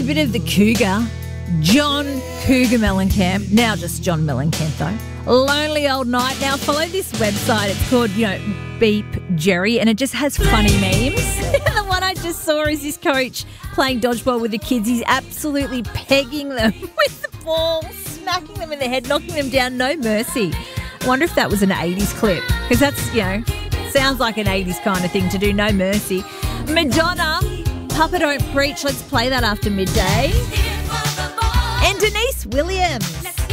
a bit of the cougar. John Cougar Mellencamp, now just John Mellencamp though. Lonely Old Night. Now follow this website. It's called, Beep Jerry, and it just has funny memes. The one I just saw is this coach playing dodgeball with the kids. He's absolutely pegging them with the ball, smacking them in the head, knocking them down, no mercy. I wonder if that was an 80s clip, because that's, sounds like an 80s kind of thing to do, no mercy. Madonna, Papa Don't Preach. Let's play that after midday. And Denise Williams.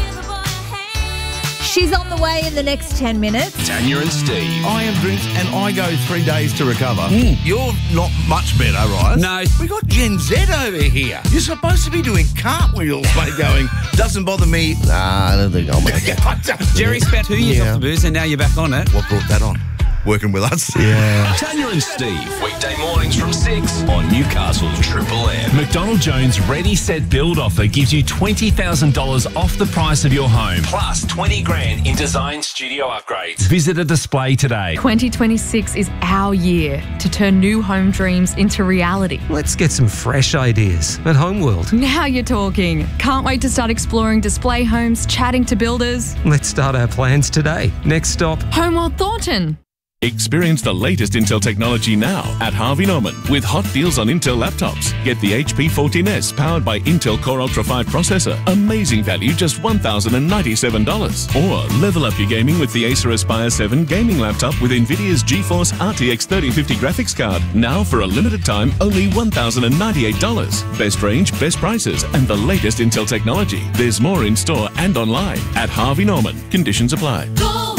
She's on the way in the next 10 minutes. Tanya and Steve. I have drinks and I go 3 days to recover. You're not much better, right? No. We got Gen Z over here. You're supposed to be doing cartwheels, mate, going, doesn't bother me. Nah, I don't think I'll make it. Jerry spent 2 years off the booze and now you're back on it. What brought that on? Working with us. Yeah. Tanya and Steve, weekday mornings from 6 on Newcastle's Triple M. McDonald Jones Ready Set Build offer gives you $20,000 off the price of your home. Plus 20 grand in design studio upgrades. Visit a display today. 2026 is our year to turn new home dreams into reality. Let's get some fresh ideas at Homeworld. Now you're talking. Can't wait to start exploring display homes, chatting to builders. Let's start our plans today. Next stop, Homeworld Thornton. Experience the latest Intel technology now at Harvey Norman with hot deals on Intel laptops. Get the HP 14S powered by Intel Core Ultra 5 processor. Amazing value, just $1,097. Or level up your gaming with the Acer Aspire 7 gaming laptop with NVIDIA's GeForce RTX 3050 graphics card. Now for a limited time, only $1,098. Best range, best prices, and the latest Intel technology. There's more in store and online at Harvey Norman. Conditions apply.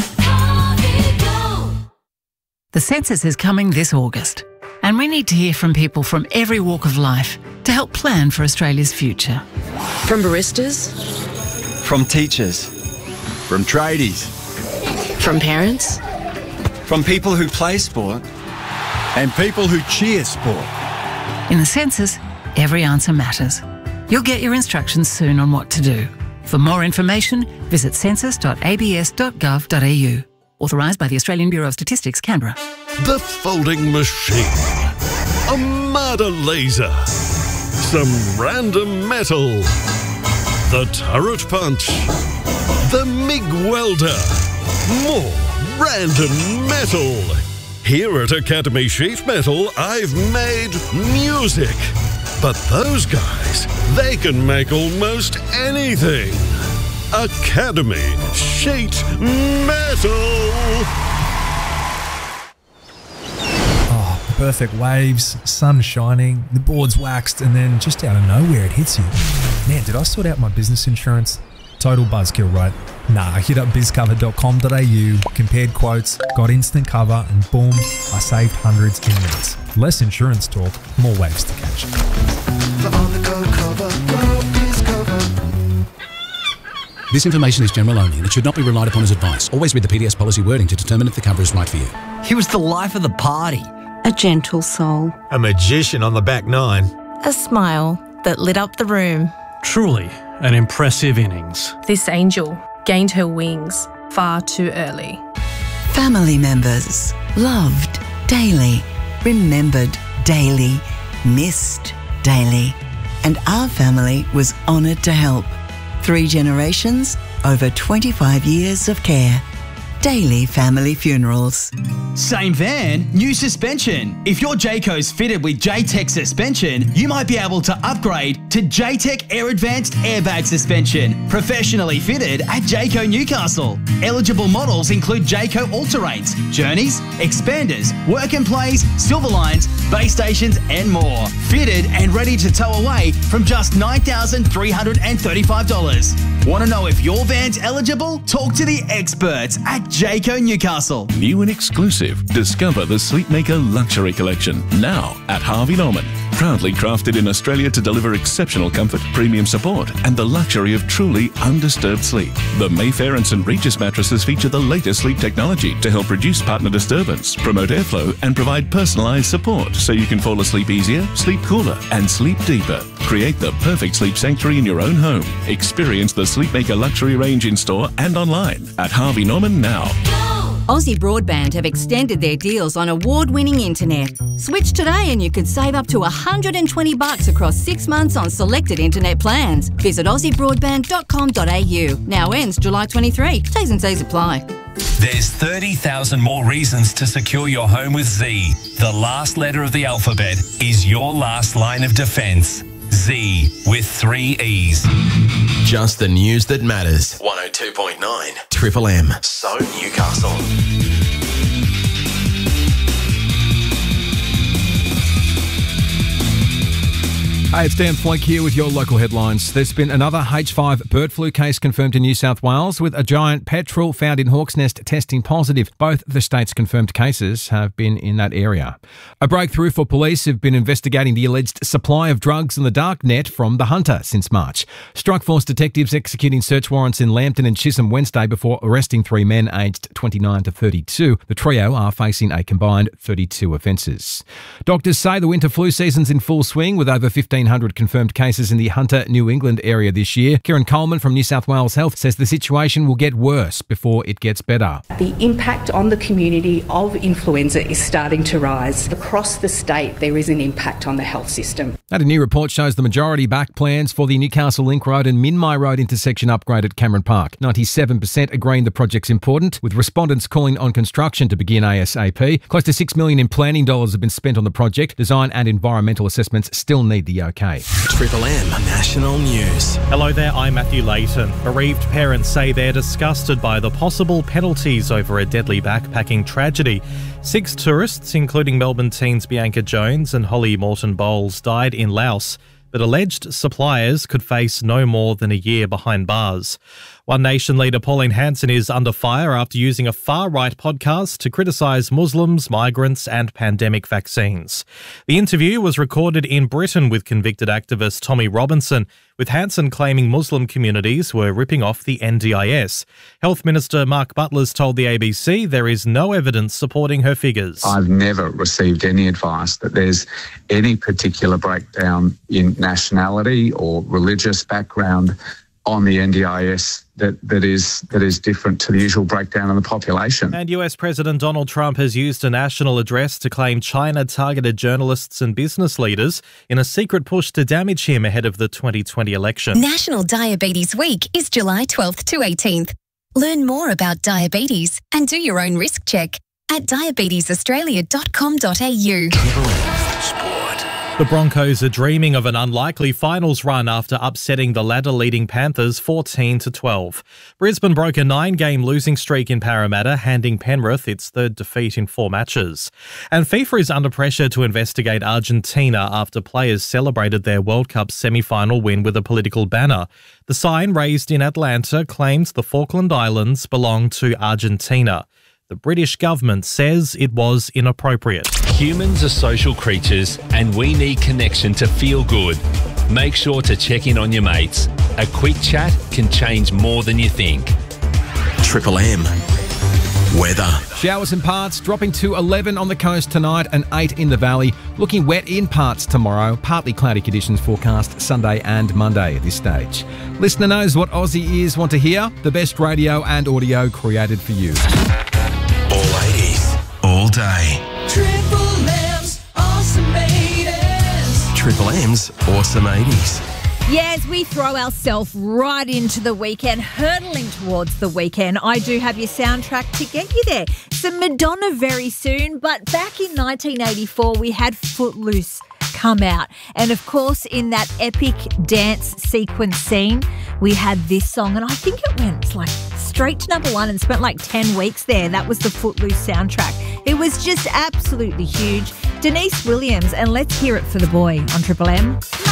The census is coming this August, and we need to hear from people from every walk of life to help plan for Australia's future. From baristas, from teachers, from tradies, from parents, from people who play sport, and people who cheer sport. In the census, every answer matters. You'll get your instructions soon on what to do. For more information, visit census.abs.gov.au. Authorised by the Australian Bureau of Statistics, Canberra. The folding machine. A murder laser. Some random metal. The turret punch. The MIG welder. More random metal. Here at Academy Sheet Metal, I've made music. But those guys, they can make almost anything. Academy Sheet Metal. Oh, perfect waves, sun shining, the board's waxed, and then just out of nowhere it hits you. Man, did I sort out my business insurance? Total buzzkill, right? Nah, hit up bizcover.com.au, compared quotes, got instant cover, and boom, I saved hundreds in minutes. Less insurance talk, more waves to catch. The on-the-go cover, go BizCover. This information is general only and it should not be relied upon as advice. Always read the PDS policy wording to determine if the cover is right for you. He was the life of the party. A gentle soul. A magician on the back nine. A smile that lit up the room. Truly an impressive innings. This angel gained her wings far too early. Family members, loved daily, remembered daily, missed daily. And our family was honoured to help. 3 generations, over 25 years of care. Daily Family Funerals. Same van, new suspension. If your Jayco's fitted with J-Tech suspension, you might be able to upgrade to J-Tech Air Advanced Airbag Suspension, professionally fitted at Jayco Newcastle. Eligible models include Jayco All-Terrains, Journeys, Expanders, Work and Plays, Silverlines, base stations and more. Fitted and ready to tow away from just $9,335. Want to know if your van's eligible? Talk to the experts at Jayco Newcastle. New and exclusive. Discover the Sleepmaker Luxury Collection now at Harvey Norman. Proudly crafted in Australia to deliver exceptional comfort, premium support, and the luxury of truly undisturbed sleep. The Mayfair and St. Regis mattresses feature the latest sleep technology to help reduce partner disturbance, promote airflow, and provide personalised support so you can fall asleep easier, sleep cooler, and sleep deeper. Create the perfect sleep sanctuary in your own home. Experience the Sleepmaker Luxury range in store and online at Harvey Norman now. Aussie Broadband have extended their deals on award-winning internet. Switch today and you could save up to $120 across 6 months on selected internet plans. Visit aussiebroadband.com.au. Now ends July 23. T's and C's apply. There's 30,000 more reasons to secure your home with Z. The last letter of the alphabet is your last line of defence. Z with 3 E's. Just the news that matters. 102.9 Triple M. So Newcastle. Hey, it's Dan Floink here with your local headlines. There's been another H5 bird flu case confirmed in New South Wales, with a giant petrel found in Hawk's Nest testing positive. Both the state's confirmed cases have been in that area. A breakthrough for police who've been investigating the alleged supply of drugs in the dark net from the Hunter since March. Strikeforce detectives executing search warrants in Lambton and Chisholm Wednesday before arresting 3 men aged 29 to 32. The trio are facing a combined 32 offences. Doctors say the winter flu season's in full swing, with over 1,500 confirmed cases in the Hunter, New England area this year. Kieran Coleman from New South Wales Health says the situation will get worse before it gets better. The impact on the community of influenza is starting to rise. Across the state, there is an impact on the health system. And a new report shows the majority back plans for the Newcastle Link Road and Minmi Road intersection upgrade at Cameron Park. 97% agreeing the project's important, with respondents calling on construction to begin ASAP. Close to $6 million in planning dollars have been spent on the project. Design and environmental assessments still need the OK. Triple M National News. Hello there, I'm Matthew Layton. Bereaved parents say they're disgusted by the possible penalties over a deadly backpacking tragedy. 6 tourists, including Melbourne teens Bianca Jones and Holly Morton Bowles, died in Laos, but alleged suppliers could face no more than a year behind bars. One Nation leader Pauline Hanson is under fire after using a far-right podcast to criticise Muslims, migrants and pandemic vaccines. The interview was recorded in Britain with convicted activist Tommy Robinson, with Hanson claiming Muslim communities were ripping off the NDIS. Health Minister Mark Butler's told the ABC there is no evidence supporting her figures. I've never received any advice that there's any particular breakdown in nationality or religious background on the NDIS that is different to the usual breakdown of the population. And US President Donald Trump has used a national address to claim China targeted journalists and business leaders in a secret push to damage him ahead of the 2020 election. National Diabetes Week is July 12th to 18th. Learn more about diabetes and do your own risk check at diabetesaustralia.com.au. The Broncos are dreaming of an unlikely finals run after upsetting the ladder-leading Panthers 14-12. Brisbane broke a 9-game losing streak in Parramatta, handing Penrith its 3rd defeat in 4 matches. And FIFA is under pressure to investigate Argentina after players celebrated their World Cup semi-final win with a political banner. The sign raised in Atlanta claims the Falkland Islands belong to Argentina. The British government says it was inappropriate. Humans are social creatures and we need connection to feel good. Make sure to check in on your mates. A quick chat can change more than you think. Triple M weather. Showers in parts, dropping to 11 on the coast tonight and 8 in the valley. Looking wet in parts tomorrow. Partly cloudy conditions forecast Sunday and Monday at this stage. Listener knows what Aussie ears want to hear. The best radio and audio created for you. All 80s, all day. Triple M's Awesome 80s. Triple M's Awesome 80s. Yes, we throw ourselves right into the weekend, hurtling towards the weekend. I do have your soundtrack to get you there. Some Madonna very soon, but back in 1984, we had Footloose come out. And of course, in that epic dance sequence scene, we had this song, and I think it went like straight to number 1 and spent like 10 weeks there. That was the Footloose soundtrack. It was just absolutely huge. Denise Williams, and let's hear it for the boy on Triple M.